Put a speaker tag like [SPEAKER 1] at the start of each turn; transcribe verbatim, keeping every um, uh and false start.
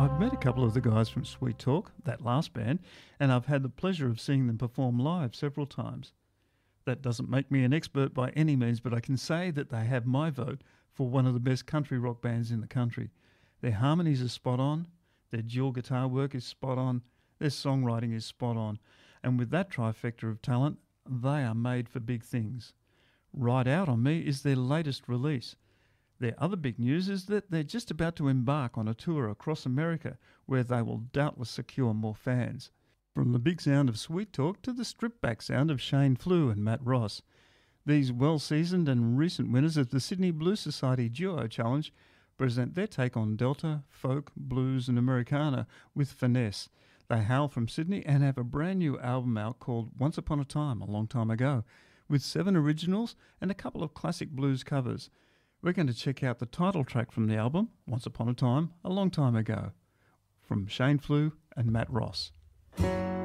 [SPEAKER 1] I've met a couple of the guys from Sweet Talk, that last band, and I've had the pleasure of seeing them perform live several times. That doesn't make me an expert by any means, but I can say that they have my vote for one of the best country rock bands in the country. Their harmonies are spot on, their dual guitar work is spot on, their songwriting is spot on, and with that trifecta of talent, they are made for big things. Ride Out on Me is their latest release. Their other big news is that they're just about to embark on a tour across America where they will doubtless secure more fans. From the big sound of Sweet Talk to the stripped-back sound of Shane Flew and Matt Ross. These well-seasoned and recent winners of the Sydney Blues Society Duo Challenge present their take on Delta, folk, blues and Americana with finesse. They hail from Sydney and have a brand new album out called Once Upon a Time, a long time ago, with seven originals and a couple of classic blues covers. We're going to check out the title track from the album, Once Upon a Time, a long time ago, from Shane Flew and Matt Ross.